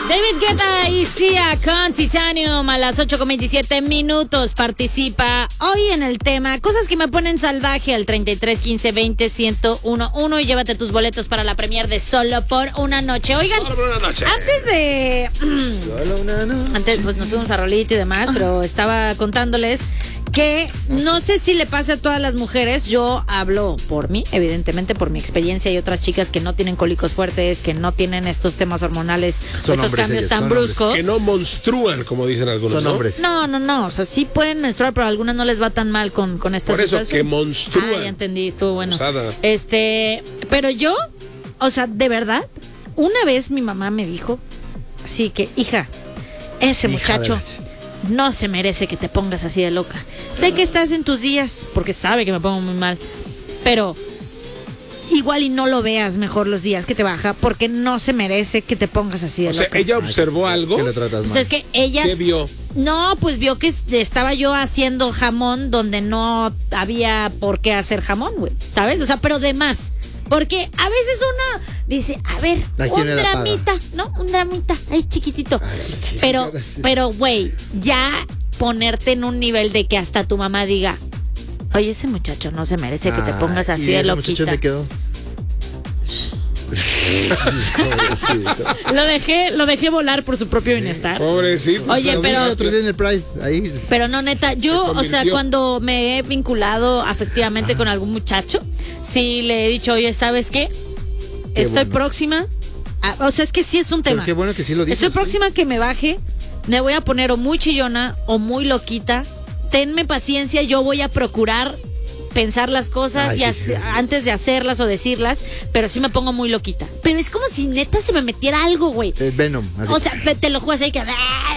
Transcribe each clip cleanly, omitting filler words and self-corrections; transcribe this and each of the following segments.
David Guetta y Sia con Titanium a las 8:27 participa hoy en el tema cosas que me ponen salvaje al 33 15 20 1011 y llévate tus boletos para la premier de Solo por una noche. Oigan, Solo por una noche. Antes pues nos fuimos a rolito y demás, pero estaba contándoles que no sé si le pasa a todas las mujeres. Yo hablo por mí, evidentemente por mi experiencia, y otras chicas que no tienen cólicos fuertes, que no tienen estos temas hormonales, estos cambios tan bruscos. Que no monstrúan, como dicen algunos. Son hombres. No, o sea, sí pueden menstruar, pero a algunas no les va tan mal con esta Por eso, situación. que monstrúan. Ah, ya entendí, estuvo bueno. Usada. Pero yo, o sea, de verdad, una vez mi mamá me dijo, así que, hija, ese muchacho no se merece que te pongas así de loca. Sé que estás en tus días, porque sabe que me pongo muy mal, pero igual y no lo veas mejor los días que te baja, porque no se merece que te pongas así de loca. O sea, ella observó algo. Que le tratas Pues mal. es que ella... ¿Qué vio? No, pues vio que estaba yo haciendo jamón donde no había por qué hacer jamón, güey, ¿sabes? O sea, pero de más. Porque a veces uno dice, a ver, ¿A quién un le la paga? dramita, ¿no? Un dramita, ahí chiquitito. Pero, güey, ya ponerte en un nivel de que hasta tu mamá diga, oye, ese muchacho no se merece que te pongas así de ¿Y ese muchacho loquita. dónde quedó? Lo dejé volar por su propio bienestar. Pobrecito. Oye, Lo vi pero- el otro día en el Pride, ahí. Pero no, neta, yo, Se o sea, convirtió. cuando me he vinculado afectivamente con algún muchacho, sí le he dicho, oye, ¿sabes qué? Estoy bueno. próxima. O sea, es que sí es un tema. Pero qué bueno que sí lo dices. Estoy próxima a que me baje. Me voy a poner o muy chillona o muy loquita. Tenme paciencia, yo voy a procurar pensar las cosas Ay, y sí. antes de hacerlas o decirlas, pero sí me pongo muy loquita. Pero es como si neta se me metiera algo, güey. El Venom. Así. O sea, te lo juegas ahí que...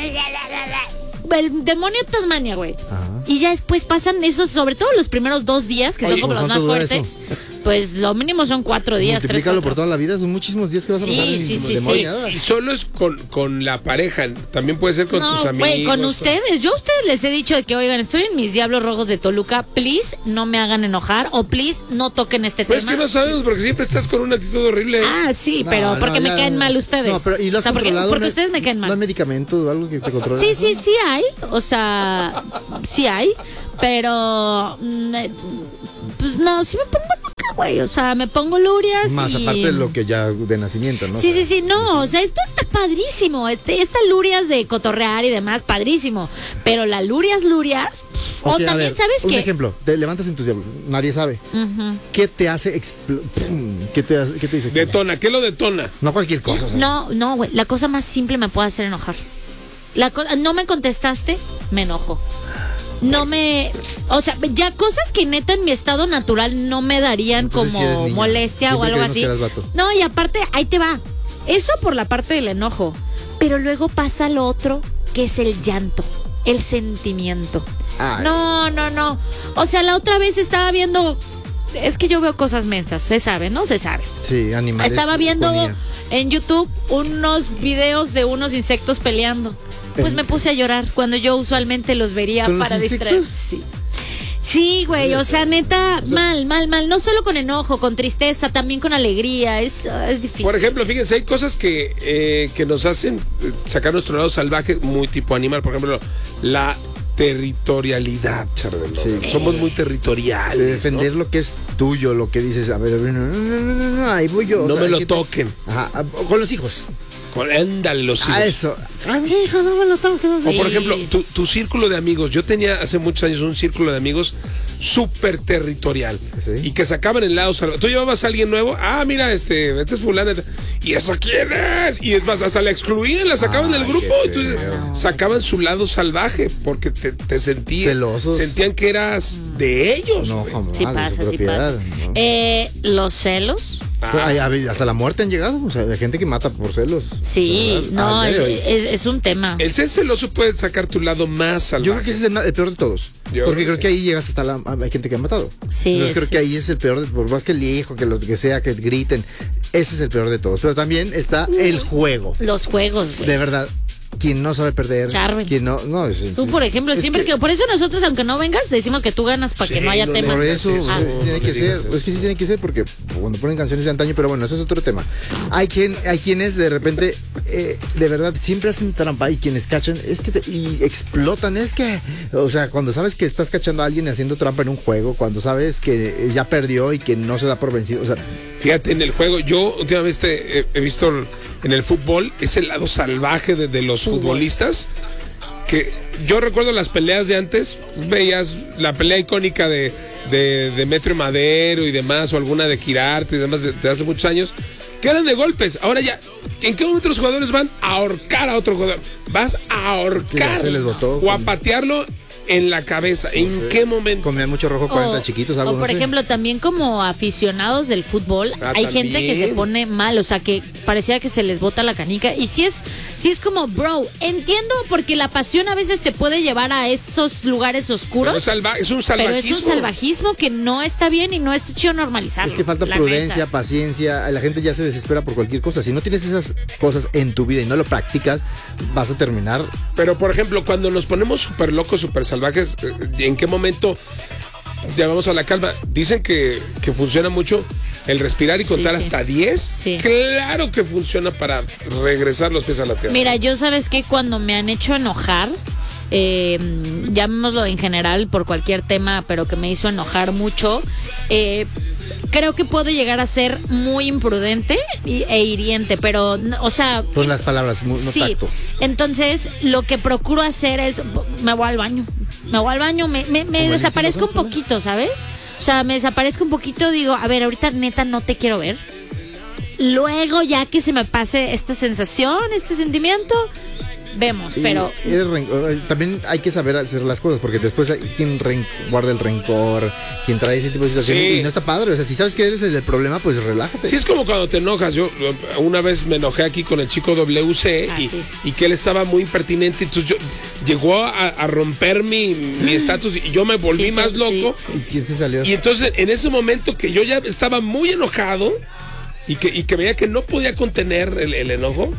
El demonio de Tasmania, güey. Ajá. Y ya después pasan esos, sobre todo los primeros 2 días, que Oye, son como los ¿cuánto más dura fuertes. Pues lo mínimo son 4 días, 3, Multiplícalo 4. por toda la vida, son muchísimos días que vas a Sí, pasar en sí, sí, demoniada. Y solo es con la pareja. También puede ser con tus No, amigos. güey, con ustedes. Yo a ustedes les he dicho de que, oigan, estoy en mis Diablos Rojos de Toluca. Please, no me hagan enojar. O please, no toquen este Pero es tema. que no sabemos porque siempre estás con una actitud horrible. Ah, sí, pero No, porque no, me ya, caen no. mal ustedes. No, pero ¿y lo has porque controlado? porque ¿No hay- ustedes me caen ¿No hay mal. medicamentos o algo que te controle? Sí hay. O sea, sí hay. Pero, pues no, sí me pongo loca, güey. O sea, me pongo lurias. Más y... aparte de lo que ya de nacimiento, ¿no? Sí, no, o sea, esto está padrísimo. Esta lurias de cotorrear y demás, padrísimo. Pero la lurias. O Ok, a también, ver, ¿sabes un qué? ejemplo, te levantas en tus diablos, nadie sabe. ¿Qué te hace ¿Qué te dice? Detona, ¿qué lo detona? No cualquier cosa. o sea. No, güey, la cosa más simple me puede hacer enojar. No me contestaste, me enojo. O sea, ya cosas que neta en mi estado natural no me darían Entonces, como sí eres niña. molestia o Siempre algo creímos así. que eras vato. No, y aparte, ahí te va. Eso por la parte del enojo. Pero luego pasa lo otro, que es el llanto, el sentimiento. Ay. No. O sea, la otra vez estaba viendo... Es que yo veo cosas mensas, se sabe, ¿no? Se sabe. Sí, animales. Estaba viendo ponía. en YouTube unos videos de unos insectos peleando. Pues me puse a llorar cuando yo usualmente los vería ¿Con los para distraer. insectos? Sí, güey, o sea, neta, mal. No solo con enojo, con tristeza, también con alegría. Es difícil. Por ejemplo, fíjense, hay cosas que nos hacen sacar nuestro lado salvaje, muy tipo animal. Por ejemplo, la territorialidad, Charbel. Sí. Somos muy territoriales. De defender lo que es tuyo, lo que dices. A ver, no, ahí voy yo. No o sea, me lo ¿qué te- toquen. Ajá, con los hijos. Ándale, los hijos. A eso. A mi hijo, no me lo toques. O por Sí. ejemplo, tu círculo de amigos. Yo tenía hace muchos años un círculo de amigos súper territorial. Sí. Y que sacaban el lado salvaje. Tú llevabas a alguien nuevo. Ah, mira, este es fulana. ¿Y esa quién es? Y es más, hasta la excluían, la sacaban del Ay, grupo. qué Entonces, feo. sacaban su lado salvaje porque te sentían. Celosos. Sentían que eras de ellos. No, güey. jamás. Sí de pasa, su sí propiedad, pasa. ¿no? Los celos. Pero hasta la muerte han llegado. O sea, de gente que mata por celos. Sí, ¿verdad? no, Al día de hoy. es un tema. El ser celoso puede sacar tu lado más salvaje. Yo creo que ese es el peor de todos. Yo Porque creo creo que ahí llegas hasta hay gente que ha matado. Sí, Entonces creo sí. que ahí es el peor, por más que el hijo, que los que sea, que griten. Ese es el peor de todos. Pero también está el juego. Los juegos, güey. De verdad. quien no sabe perder, Charven. quien no Tú, por ejemplo, siempre que por eso nosotros, aunque no vengas, decimos que tú ganas para que no haya tema. Por eso, sí tiene que ser, es que sí tiene que ser, porque cuando ponen canciones de antaño, pero bueno, eso es otro tema. Hay quienes de repente, de verdad, siempre hacen trampa, y quienes cachan, y explotan, o sea, cuando sabes que estás cachando a alguien haciendo trampa en un juego, cuando sabes que ya perdió y que no se da por vencido, o sea. Fíjate, en el juego, yo últimamente he visto en el fútbol ese lado salvaje de los futbolistas, que yo recuerdo las peleas de antes, veías la pelea icónica de Metro y Madero y demás, o alguna de Quirarte y demás de hace muchos años, que eran de golpes. Ahora ya, ¿en qué momento los jugadores van a ahorcar a otro jugador? Vas a ahorcar se les botó, o a patearlo en la cabeza. ¿En qué momento? Comían mucho rojo 40 chiquitos, algo. O por ejemplo, también como aficionados del fútbol, hay también gente que se pone mal, o sea, que parecía que se les bota la canica. Y si es como, bro, entiendo porque la pasión a veces te puede llevar a esos lugares oscuros. Es un salvajismo. Pero es un salvajismo que no está bien y no está chido normalizarlo. Es que falta prudencia, paciencia. La gente ya se desespera por cualquier cosa. Si no tienes esas cosas en tu vida y no lo practicas, vas a terminar. Pero, por ejemplo, cuando nos ponemos súper locos, súper salvajes, ¿en qué momento llamamos a la calma? Dicen que funciona mucho el respirar y contar hasta 10. Sí. Claro que funciona para regresar los pies a la tierra. Mira, yo sabes que cuando me han hecho enojar, llamémoslo en general por cualquier tema, pero que me hizo enojar mucho, creo que puedo llegar a ser muy imprudente e hiriente, pero, o sea... Son las palabras, no sí, tacto. Entonces, lo que procuro hacer es, me voy al baño, me desaparezco un poquito, ¿sabes? O sea, me desaparezco un poquito, digo, a ver, ahorita neta no te quiero ver. Luego, ya que se me pase esta sensación, este sentimiento... Vemos, pero... también hay que saber hacer las cosas, porque después hay quien guarda el rencor, quien trae ese tipo de situaciones, y no está padre. O sea, si sabes que eres el problema, pues relájate. Sí, es como cuando te enojas. Yo una vez me enojé aquí con el chico WC y que él estaba muy impertinente, entonces llegó a romper mi estatus y yo me volví más loco. ¿Y quién se salió? Y entonces, en ese momento que yo ya estaba muy enojado, y que veía que no podía contener el enojo,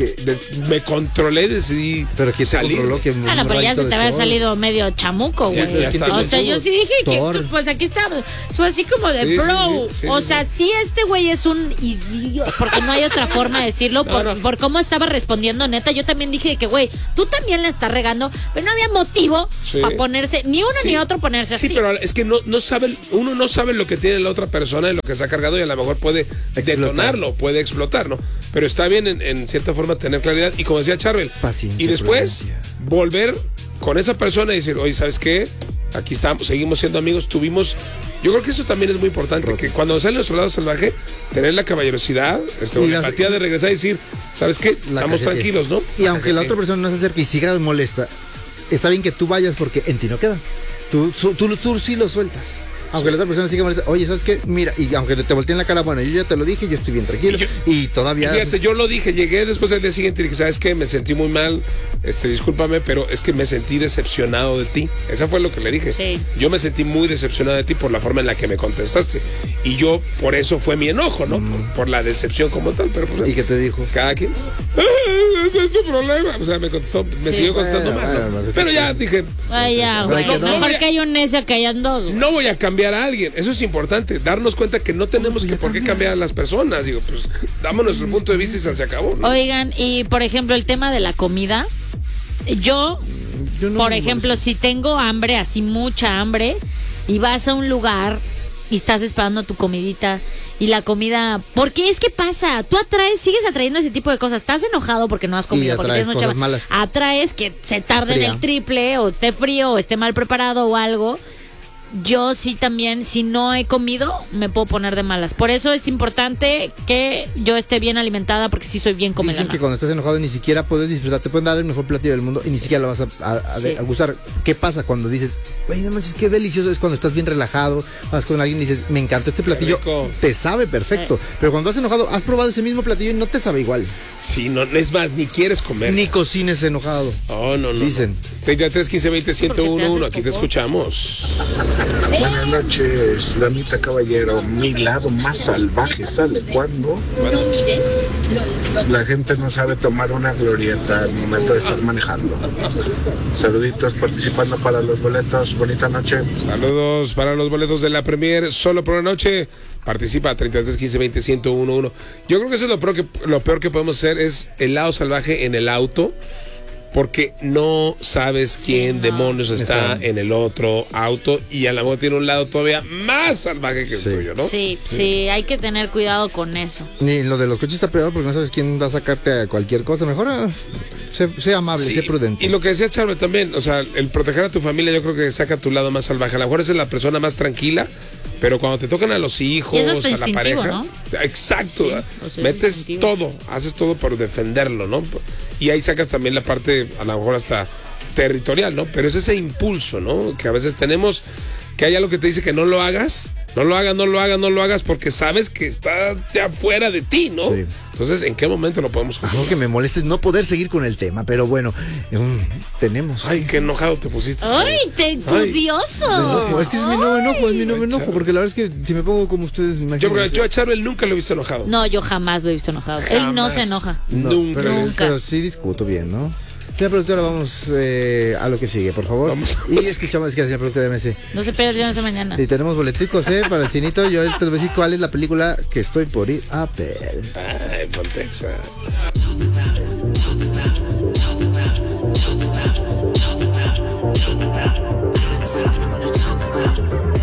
me controlé, decidí pero ¿quién salir. Pero ya se te había salido medio chamuco, güey. O sea, yo sí dije que pues aquí estamos. Fue así como de bro. O sea, sí, este güey es un idiota, porque no hay otra forma de decirlo, por cómo estaba respondiendo, neta. Yo también dije que, güey, tú también la estás regando, pero no había motivo para ponerse, ni uno ni otro ponerse así. Sí, pero es que no sabe, uno no sabe lo que tiene la otra persona y lo que se ha cargado, y a lo mejor puede detonarlo, puede explotar, ¿no? Pero está bien en cierta forma tener claridad, y como decía Charbel, paciencia, y después prudencia. Volver con esa persona y decir, oye, ¿sabes qué? Aquí estamos, seguimos siendo amigos, yo creo que eso también es muy importante, que cuando sale nuestro lado salvaje, tener la caballerosidad, la empatía de regresar y decir, ¿sabes qué? Estamos tranquilos, ¿no? Y aunque la otra persona no se acerque y siga molesta, está bien que tú vayas, porque en ti no queda. Tú sí lo sueltas. Aunque la otra persona siga molesta, oye, ¿sabes qué? Mira, y aunque te volteen la cara, bueno, yo ya te lo dije, yo estoy bien tranquilo. Y todavía... Fíjate, yo lo dije, llegué después del día siguiente y dije, ¿sabes qué? Me sentí muy mal, discúlpame, pero es que me sentí decepcionado de ti. Esa fue lo que le dije. Sí. Yo me sentí muy decepcionado de ti por la forma en la que me contestaste. Y yo, por eso fue mi enojo, ¿no? Por la decepción como tal. Pero pues, ¿y qué te dijo? Cada quien. Ese es tu problema. O sea, me siguió contestando mal. ¿no? Pero ya dije. Vaya, güey. Mejor que hay un necio que hayan dos. No voy a cambiar a alguien. Eso es importante. Darnos cuenta que no tenemos por qué cambiar a las personas. Digo, pues, damos nuestro punto de vista y se acabó, ¿no? Oigan, y por ejemplo, el tema de la comida. Yo no, por ejemplo, si tengo hambre, así mucha hambre, y vas a un lugar y estás esperando tu comidita y la comida, porque es que pasa, tú sigues atrayendo ese tipo de cosas, estás enojado porque no has comido, porque tienes mucha malas. Atraes que se tarde en el triple, o esté frío, o esté mal preparado o algo. Yo sí también, si no he comido, me puedo poner de malas. Por eso es importante que yo esté bien alimentada, porque sí soy bien comelona. Dicen que cuando estás enojado ni siquiera puedes disfrutar. Te pueden dar el mejor platillo del mundo y ni siquiera lo vas a gustar. ¿Qué pasa cuando dices, oye, no manches, qué delicioso? Es cuando estás bien relajado, vas con alguien y dices, me encantó este platillo. Te sabe perfecto. Pero cuando vas enojado, has probado ese mismo platillo y no te sabe igual. Sí, no, es más, ni quieres comer. Ni cocines enojado. Oh, no. Dicen. 33 15 20 101 1. Aquí te escuchamos. Buenas noches, damita caballero. Mi lado más salvaje sale cuando la gente no sabe tomar una glorieta al momento de estar manejando. Saluditos participando para los boletos. Bonita noche. Saludos para los boletos de la Premier solo por una noche. Participa 33 15 20 101. Yo creo que eso es lo peor que podemos hacer, es el lado salvaje en el auto, porque no sabes quién demonios está en el otro auto y a lo mejor tiene un lado todavía más salvaje que el tuyo, ¿no? Sí, hay que tener cuidado con eso. Ni lo de los coches está peor porque no sabes quién va a sacarte a cualquier cosa. Mejor sé amable, sé prudente. Y lo que decía Charbel también, o sea, el proteger a tu familia yo creo que saca tu lado más salvaje. A lo mejor esa es la persona más tranquila, pero cuando te tocan a los hijos, a la pareja, ¿no? Exacto, o sea, metes todo, haces todo por defenderlo, ¿no? Y ahí sacas también la parte, a lo mejor hasta territorial, ¿no? Pero es ese impulso, ¿no? Que a veces tenemos, que hay algo que te dice que no lo hagas, no lo hagas, porque sabes que está ya fuera de ti, ¿no? Sí. Entonces, ¿en qué momento lo podemos controlar? Algo que me molesta es no poder seguir con el tema, pero bueno, tenemos. Ay, qué enojado te pusiste. ¡Ay, te furioso! Es que es mi nuevo enojo, porque la verdad es que si me pongo como ustedes me imaginan. Yo a Charbel nunca lo he visto enojado. No, yo jamás lo he visto enojado. Jamás. Él no se enoja. Nunca. Pero sí discuto bien, ¿no? Señora productora, vamos a lo que sigue, por favor. Y escuchamos, es que señora productora de MC. No se pierda el día de mañana. Y tenemos boleticos, para el cinito. Yo te voy a decir cuál es la película que estoy por ir a ver. Ay, Pontexa.